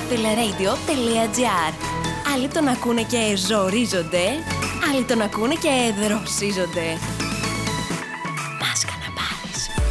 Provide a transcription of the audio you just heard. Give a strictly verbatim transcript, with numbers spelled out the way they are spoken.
eleftheleradio τελεία gr. Άλλοι τον ακούνε και ζορίζονται, άλλοι τον ακούνε και δροσίζονται.